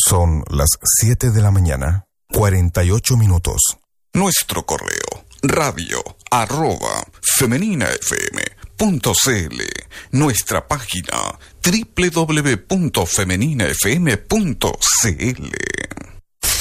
Son las 7 de la mañana, 48 minutos. Nuestro correo, radio@femeninafm.cl. Nuestra página, www.femeninafm.cl.